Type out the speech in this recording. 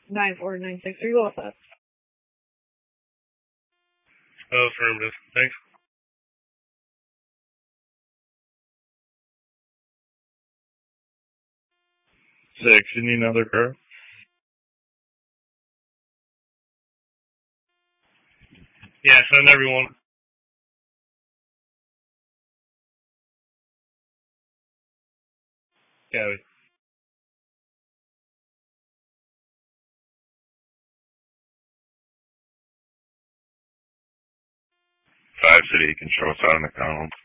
9496. Are you all set? Affirmative. Thanks. 6, you need another car? Yeah, send everyone. Copy. 5 City, you can show us out on the column.